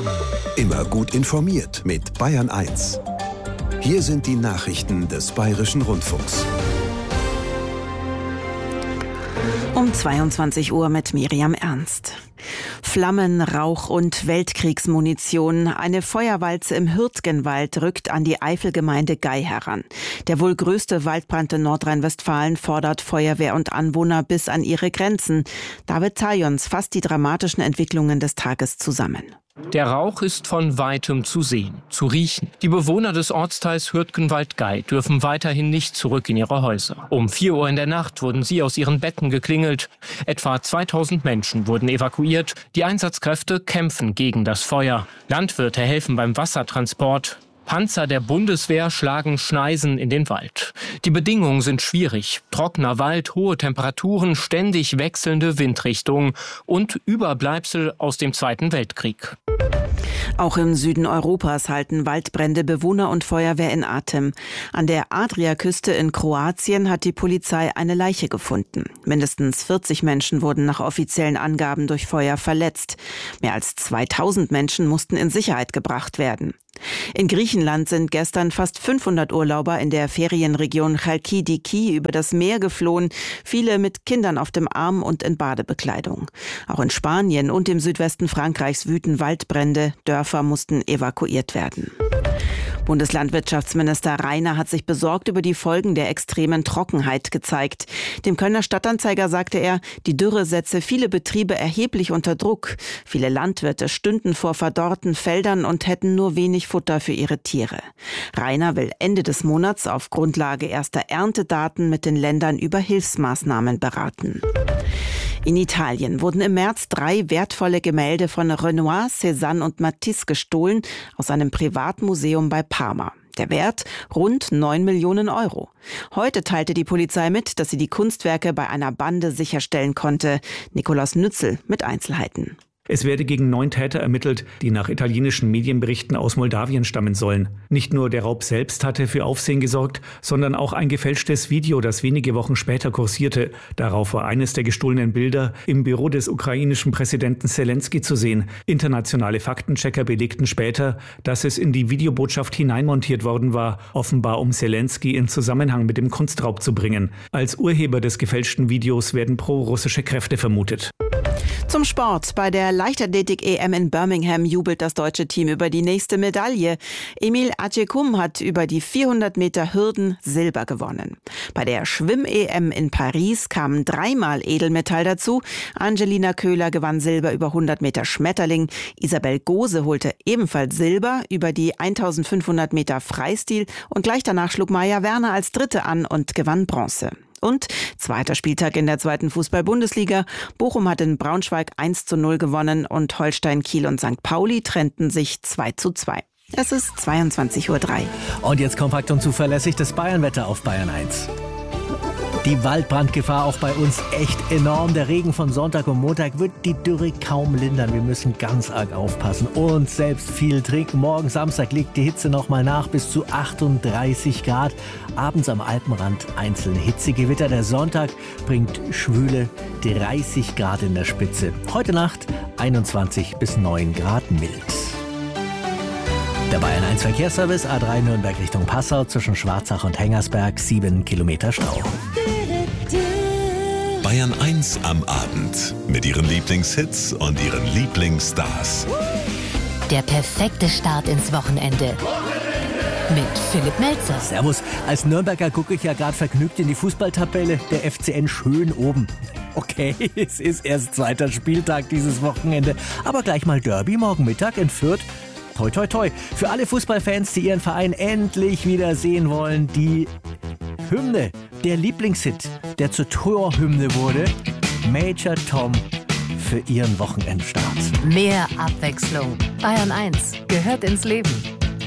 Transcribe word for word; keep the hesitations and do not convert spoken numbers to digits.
Immer gut informiert mit Bayern eins. Hier sind die Nachrichten des Bayerischen Rundfunks. Um zweiundzwanzig Uhr mit Miriam Ernst. Flammen, Rauch und Weltkriegsmunition. Eine Feuerwalze im Hürtgenwald rückt an die Eifelgemeinde Gei heran. Der wohl größte Waldbrand in Nordrhein-Westfalen fordert Feuerwehr und Anwohner bis an ihre Grenzen. David Tajons fasst die dramatischen Entwicklungen des Tages zusammen. Der Rauch ist von Weitem zu sehen, zu riechen. Die Bewohner des Ortsteils Hürtgenwald-Gei dürfen weiterhin nicht zurück in ihre Häuser. Um vier Uhr in der Nacht wurden sie aus ihren Betten geklingelt. Etwa zweitausend Menschen wurden evakuiert. Die Einsatzkräfte kämpfen gegen das Feuer. Landwirte helfen beim Wassertransport. Panzer der Bundeswehr schlagen Schneisen in den Wald. Die Bedingungen sind schwierig. Trockener Wald, hohe Temperaturen, ständig wechselnde Windrichtungen und Überbleibsel aus dem Zweiten Weltkrieg. Auch im Süden Europas halten Waldbrände Bewohner und Feuerwehr in Atem. An der Adriaküste in Kroatien hat die Polizei eine Leiche gefunden. Mindestens vierzig Menschen wurden nach offiziellen Angaben durch Feuer verletzt. Mehr als zweitausend Menschen mussten in Sicherheit gebracht werden. In Griechenland sind gestern fast fünfhundert Urlauber in der Ferienregion Chalkidiki über das Meer geflohen, viele mit Kindern auf dem Arm und in Badebekleidung. Auch in Spanien und im Südwesten Frankreichs wüten Waldbrände, Dörfer mussten evakuiert werden. Bundeslandwirtschaftsminister Rainer hat sich besorgt über die Folgen der extremen Trockenheit gezeigt. Dem Kölner Stadtanzeiger sagte er, die Dürre setze viele Betriebe erheblich unter Druck. Viele Landwirte stünden vor verdorrten Feldern und hätten nur wenig Futter für ihre Tiere. Rainer will Ende des Monats auf Grundlage erster Erntedaten mit den Ländern über Hilfsmaßnahmen beraten. In Italien wurden im März drei wertvolle Gemälde von Renoir, Cézanne und Matisse gestohlen aus einem Privatmuseum bei Parma. Der Wert rund neun Millionen Euro. Heute teilte die Polizei mit, dass sie die Kunstwerke bei einer Bande sicherstellen konnte. Nikolaus Nützel mit Einzelheiten. Es werde gegen neun Täter ermittelt, die nach italienischen Medienberichten aus Moldawien stammen sollen. Nicht nur der Raub selbst hatte für Aufsehen gesorgt, sondern auch ein gefälschtes Video, das wenige Wochen später kursierte. Darauf war eines der gestohlenen Bilder im Büro des ukrainischen Präsidenten Selenskyj zu sehen. Internationale Faktenchecker belegten später, dass es in die Videobotschaft hineinmontiert worden war, offenbar um Selenskyj in Zusammenhang mit dem Kunstraub zu bringen. Als Urheber des gefälschten Videos werden pro-russische Kräfte vermutet. Zum Sport. Bei der Leichtathletik-E M in Birmingham jubelt das deutsche Team über die nächste Medaille. Emil Acecum hat über die vierhundert Meter Hürden Silber gewonnen. Bei der Schwimm-E M in Paris kamen dreimal Edelmetall dazu. Angelina Köhler gewann Silber über hundert Meter Schmetterling. Isabel Gose holte ebenfalls Silber über die eintausendfünfhundert Meter Freistil. Und gleich danach schlug Maja Werner als Dritte an und gewann Bronze. Und zweiter Spieltag in der zweiten Fußball-Bundesliga. Bochum hat in Braunschweig eins zu null gewonnen und Holstein Kiel und Sankt Pauli trennten sich zwei zu zwei. Es ist zweiundzwanzig Uhr drei. Und jetzt kompakt und zuverlässig das Bayernwetter auf Bayern eins. Die Waldbrandgefahr auch bei uns echt enorm. Der Regen von Sonntag und Montag wird die Dürre kaum lindern. Wir müssen ganz arg aufpassen und selbst viel trinken. Morgen Samstag liegt die Hitze noch mal nach bis zu achtunddreißig Grad. Abends am Alpenrand einzelne Hitzegewitter. Der Sonntag bringt schwüle dreißig Grad in der Spitze. Heute Nacht einundzwanzig bis neun Grad mild. Der Bayern eins Verkehrsservice A drei Nürnberg Richtung Passau zwischen Schwarzach und Hengersberg sieben Kilometer Stau. Bayern eins am Abend mit ihren Lieblingshits und ihren Lieblingsstars. Der perfekte Start ins Wochenende. Mit Philipp Melzer. Servus. Als Nürnberger gucke ich ja gerade vergnügt in die Fußballtabelle. Der F C N schön oben. Okay, es ist erst zweiter Spieltag dieses Wochenende. Aber gleich mal Derby morgen Mittag in Fürth. Toi, toi, toi. Für alle Fußballfans, die ihren Verein endlich wieder sehen wollen, die Hymne, der Lieblingshit, der zur Torhymne wurde, Major Tom für ihren Wochenendstart. Mehr Abwechslung. Bayern eins gehört ins Leben.